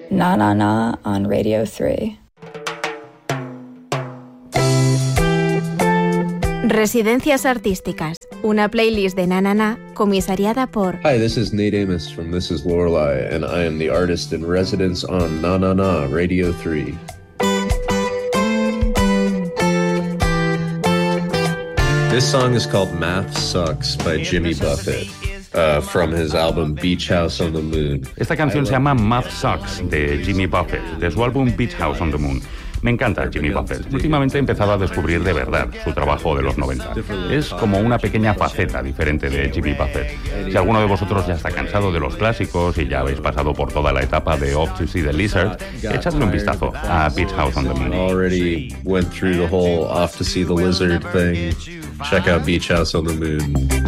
Na Na Na on Radio 3. Residencias Artísticas, una playlist de Na Na Na comisariada por... Hi, this is Nate Amos from This Is Lorelei, and I am the artist in residence on Na Na Na Radio 3. This song is called Math Sucks by Jimmy Buffett, from his album Beach House on the Moon. Esta canción se llama Math Sucks, de Jimmy Buffett, de su álbum Beach House on the Moon. Me encanta Jimmy Buffett. Últimamente he empezado a descubrir de verdad su trabajo de los 90. Es como una pequeña faceta diferente de Jimmy Buffett. Si alguno de vosotros ya está cansado de los clásicos y ya habéis pasado por toda la etapa de Off to See the Lizard, echadle un vistazo a Beach House on the Moon. Already went through the whole Off to See the Lizard thing. Check out Beach House on the Moon.